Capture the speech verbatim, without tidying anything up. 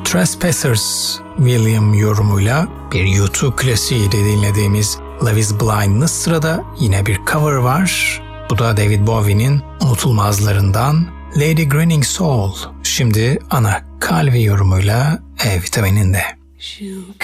Trespassers William yorumuyla bir YouTube klasiği de dinlediğimiz Love is Blind'ın sırada yine bir cover var. Bu da David Bowie'nin unutulmazlarından Lady Grinning Soul. Şimdi Ana Calvi yorumuyla E vitamininde.